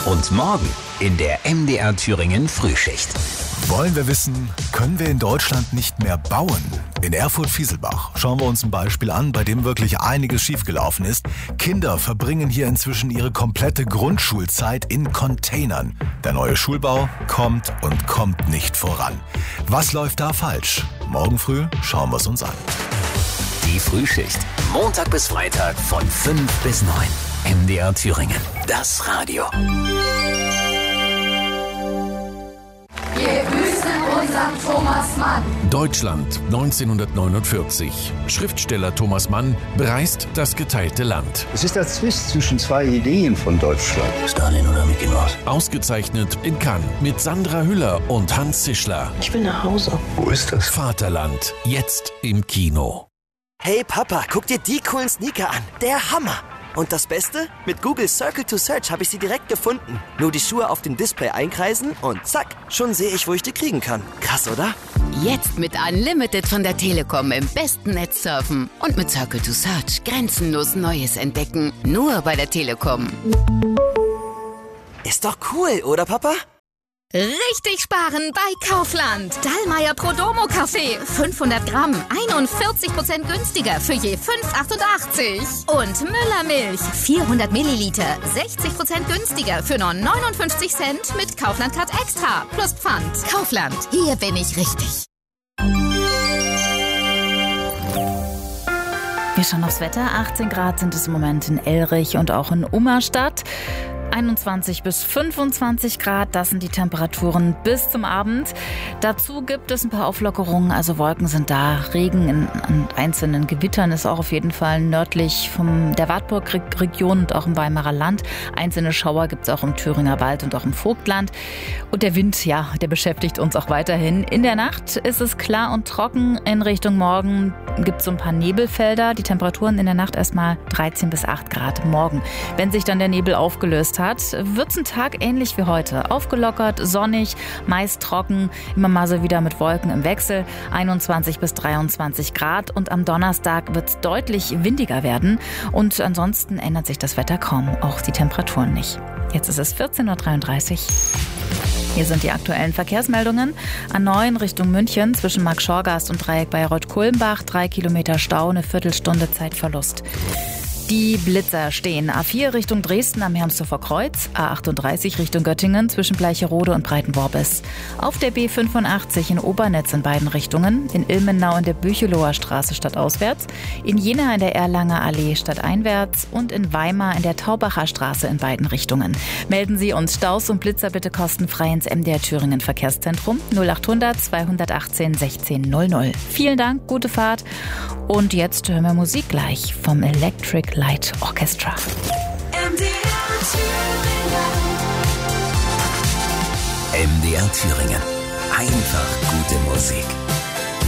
Und morgen in der MDR Thüringen Frühschicht. Wollen wir wissen, können wir in Deutschland nicht mehr bauen? In Erfurt-Fieselbach schauen wir uns ein Beispiel an, bei dem wirklich einiges schiefgelaufen ist. Kinder verbringen hier inzwischen ihre komplette Grundschulzeit in Containern. Der neue Schulbau kommt und kommt nicht voran. Was läuft da falsch? Morgen früh schauen wir es uns an. Die Frühschicht. Montag bis Freitag von 5 bis 9. MDR Thüringen. Das Radio. Wir grüßen unseren Thomas Mann. Deutschland 1949. Schriftsteller Thomas Mann bereist das geteilte Land. Es ist der Zwist zwischen zwei Ideen von Deutschland. Stalin oder Mickey Mouse? Ausgezeichnet in Cannes mit Sandra Hüller und Hans Zischler. Ich will nach Hause. Wo ist das? Vaterland. Jetzt im Kino. Hey Papa, guck dir die coolen Sneaker an. Der Hammer. Und das Beste? Mit Google Circle to Search habe ich sie direkt gefunden. Nur die Schuhe auf dem Display einkreisen und zack, schon sehe ich, wo ich die kriegen kann. Krass, oder? Jetzt mit Unlimited von der Telekom im besten Netz surfen. Und mit Circle to Search grenzenlos Neues entdecken. Nur bei der Telekom. Ist doch cool, oder Papa? Richtig sparen bei Kaufland. Dallmayr Prodomo Kaffee. 500 Gramm. 41% günstiger für je 5,88. Und Müller Milch. 400 Milliliter. 60% günstiger für nur 59 Cent mit Kaufland Card Extra. Plus Pfand. Kaufland. Hier bin ich richtig. Wir schauen aufs Wetter. 18 Grad sind es im Moment in Elrich und auch in Ummerstadt. 21 bis 25 Grad, das sind die Temperaturen bis zum Abend. Dazu gibt es ein paar Auflockerungen, also Wolken sind da. Regen an einzelnen Gewittern ist auch auf jeden Fall nördlich von der Wartburg-Region und auch im Weimarer Land. Einzelne Schauer gibt es auch im Thüringer Wald und auch im Vogtland. Und der Wind, ja, der beschäftigt uns auch weiterhin. In der Nacht ist es klar und trocken. In Richtung Morgen gibt es so ein paar Nebelfelder. Die Temperaturen in der Nacht erstmal 13 bis 8 Grad morgen. Wenn sich dann der Nebel aufgelöst hat, wird es ein Tag ähnlich wie heute. Aufgelockert, sonnig, meist trocken, immer mal so wieder mit Wolken im Wechsel. 21 bis 23 Grad und am Donnerstag wird es deutlich windiger werden. Und ansonsten ändert sich das Wetter kaum, auch die Temperaturen nicht. Jetzt ist es 14.33 Uhr. Hier sind die aktuellen Verkehrsmeldungen. A9 Richtung München zwischen Marktschorgast und Dreieck Bayreuth-Kulmbach. 3 Kilometer Stau, eine Viertelstunde Zeitverlust. Die Blitzer stehen. A4 Richtung Dresden am Hermsdorfer Kreuz, A38 Richtung Göttingen zwischen Bleicherode und Breitenworbis. Auf der B85 in Obernetz in beiden Richtungen, in Ilmenau in der Bücheloher Straße stadtauswärts, in Jena in der Erlanger Allee stadteinwärts und in Weimar in der Taubacher Straße in beiden Richtungen. Melden Sie uns Staus und Blitzer bitte kostenfrei ins MDR Thüringen Verkehrszentrum 0800 218 1600. Vielen Dank, gute Fahrt. Und jetzt hören wir Musik gleich vom Electric Light Orchestra. MDR Thüringen. Einfach gute Musik.